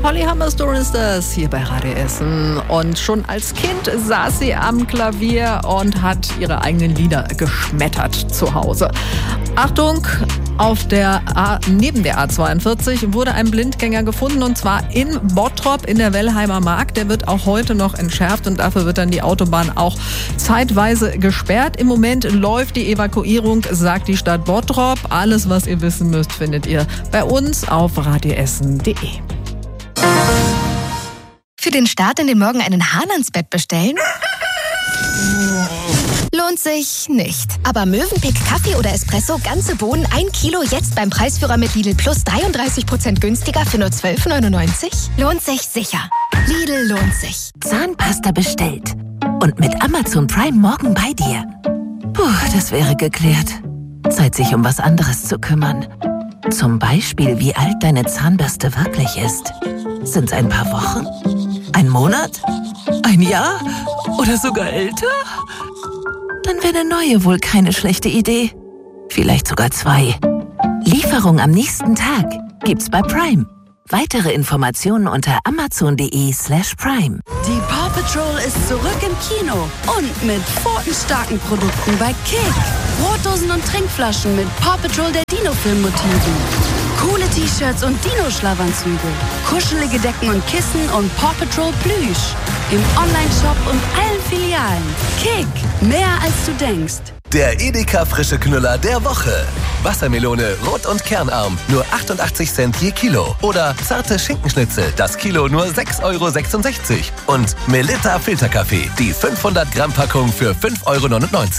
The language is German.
Holly Humberstone ist das hier bei Radio Essen. Und schon als Kind saß sie am Klavier und hat ihre eigenen Lieder geschmettert zu Hause. Achtung, neben der A42 wurde ein Blindgänger gefunden, und zwar in Bottrop in der Wellheimer Mark. Der wird auch heute noch entschärft und dafür wird dann die Autobahn auch zeitweise gesperrt. Im Moment läuft die Evakuierung, sagt die Stadt Bottrop. Alles, was ihr wissen müsst, findet ihr bei uns auf radioessen.de. Für den Start in den Morgen einen Hahn ans Bett bestellen? Lohnt sich nicht. Aber Mövenpick Kaffee oder Espresso, ganze Bohnen, 1 Kilo, jetzt beim Preisführer mit Lidl Plus 33% günstiger für nur 12,99? Lohnt sich sicher. Lidl lohnt sich. Zahnpasta bestellt. Und mit Amazon Prime morgen bei dir. Puh, das wäre geklärt. Zeit, sich um was anderes zu kümmern. Zum Beispiel, wie alt deine Zahnbürste wirklich ist. Sind's ein paar Wochen? Ein Monat? Ein Jahr? Oder sogar älter? Dann wäre eine neue wohl keine schlechte Idee. Vielleicht sogar 2. Lieferung am nächsten Tag gibt's bei Prime. Weitere Informationen unter amazon.de/prime. Die Paw Patrol ist zurück im Kino und mit pfotenstarken Produkten bei Kick. Brotdosen und Trinkflaschen mit Paw Patrol der Dino-Film-Motiven. Coole T-Shirts und Dino-Schlafanzüge. Kuschelige Decken und Kissen und Paw Patrol Plüsch. Im Onlineshop und allen Filialen. Kick, mehr als du denkst. Der Edeka frische Knüller der Woche. Wassermelone, rot und kernarm, nur 88 Cent je Kilo. Oder zarte Schinkenschnitzel, das Kilo nur 6,66 €. Und Melitta Filterkaffee, die 500 Gramm Packung für 5,99 €.